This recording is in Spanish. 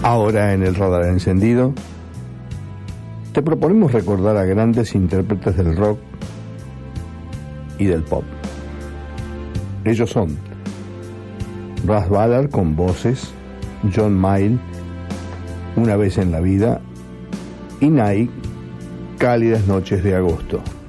Ahora en el radar encendido, te proponemos recordar a grandes intérpretes del rock y del pop. Ellos son Russ Ballard con voces, John Mayall, Una vez en la vida, y Nike, Cálidas noches de agosto.